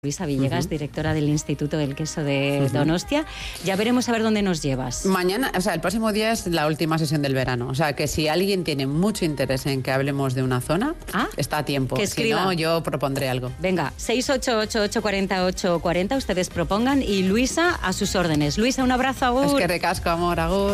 Luisa Villegas, directora del Instituto del Queso de Donostia. Ya veremos a ver dónde nos llevas. Mañana, o sea, el próximo día es la última sesión del verano. O sea, que si alguien tiene mucho interés en que hablemos de una zona, está a tiempo. Que escriba. Si no, yo propondré algo. Venga, 688-840-840, ustedes propongan y Luisa a sus órdenes. Luisa, un abrazo, agur. Es que recasco, amor, agur.